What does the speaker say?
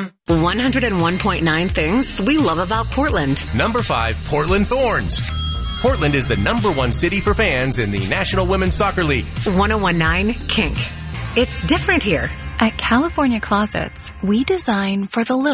101.9 things we love about Portland. Number 5, Portland Thorns. Portland is the #1 city for fans in the National Women's Soccer League. 101.9 Kink. It's different here. At California Closets, we design for the little